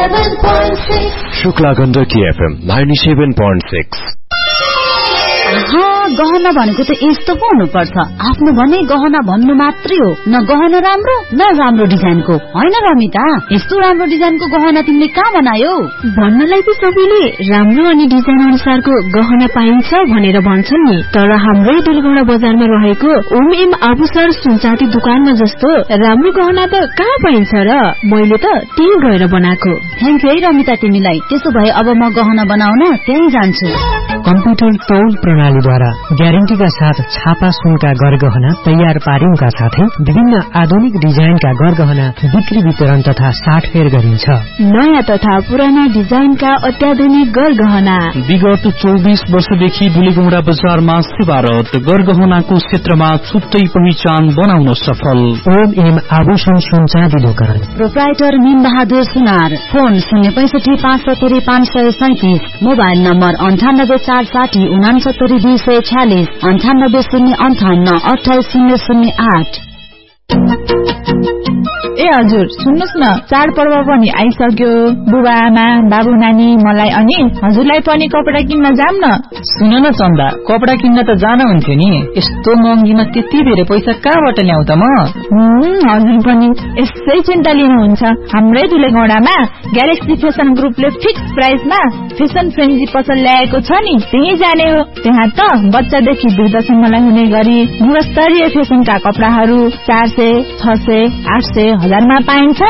97.6 Shukla Gandaki FM 97.6 गहना भनेको त यस्तो पो हुनुपर्छ। आफ्नो भने गहना भन्नु मात्रै हो, न गहना राम्रो न राम्रो डिजाइनको। होइन रमिता, यस्तो राम्रो डिजाइनको गहना तिमीले कहाँ बनायो? भन्नलाई त सबैले राम्रो अनि डिजाइन अनुसारको गहना पाइन्छ भनेर भन्छन् नि, तर हाम्रै दुलगौडा बजारमा रहेको ओम एम आभूषण सुनचाँदी दुकानमा जस्तो राम्रो गहना त कहाँ पाइन्छ र? मैले त त्यही गएर बनाएको। थ्याङ्क यू है रमिता तिमीलाई। त्यसो भए अब म गहना बनाउन त्यही जान्छु। कम्प्युटर तौल प्रणालीद्वारा ग्यारेन्टीका साथ छापा सुनका गरगहना तयार पारिनुका साथै विभिन्न आधुनिक डिजाइनका गरगहना बिक्री वितरण तथा साटफेर गरिन्छ। नयाँ तथा पुराना डिजाइनका अत्याधुनिक गरगहना विगत 24 वर्षदेखि दुलेगौडा बजारमा सेवारत, गरगहनाको क्षेत्रमा छुट्टै पहिचान बनाउन सफल। ओम एम आभूषण सुनचाँदी दोकान, प्रोप्राइटर मीम बहादुर सुनार। Phone 065 mobile number 9846969246 9805588008। ए हजुर सुन्नुस् न, चाडपर्व पनि आइसक्यो। बुबा आमा बाबु नानी मलाई अनि हजुरलाई पनि कपडा किन्न जाम न। सुन न चन्दा, कपडा किन्न त जान हुन्थ्यो नि, यस्तो महँगीमा त्यति धेरै पैसा कहाँबाट ल्याउ त म? हजुर पनि यसै चिन्ता लिनुहुन्छ। हाम्रै दुलेगौडामा ग्यालेक्सी फेसन ग्रुपले फिक्स प्राइसमा फेसन फ्रेन्जी पसल ल्याएको छ नि, त्यही जाने हो। त्यहाँ त बच्चादेखि वृद्धसम्मलाई हुने गरी गुणस्तरीय फेसनका कपडाहरू 400, 600, 800, 1000मा पाइन्छन्।